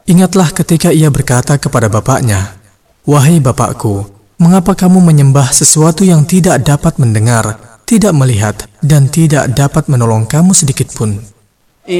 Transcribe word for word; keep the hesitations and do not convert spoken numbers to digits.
Ingatlah ketika ia berkata kepada bapaknya, "Wahai bapakku, mengapa kamu menyembah sesuatu yang tidak dapat mendengar, tidak melihat, dan tidak dapat menolong kamu sedikit pun?"